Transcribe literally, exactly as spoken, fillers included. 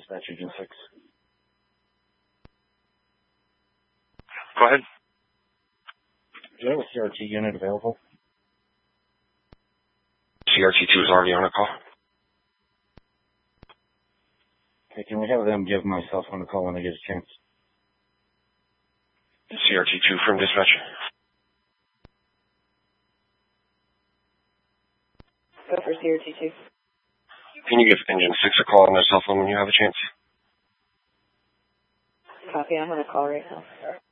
Dispatch Agent six. Go ahead. Do you have a C R T unit available? C R T two is already on a call. Okay, can we have them give my cell phone a call when they get a chance? C R T two from dispatch. Go for C R T two. Can you give Engine six a call on their cell phone when you have a chance? Copy, I'm on a call right now.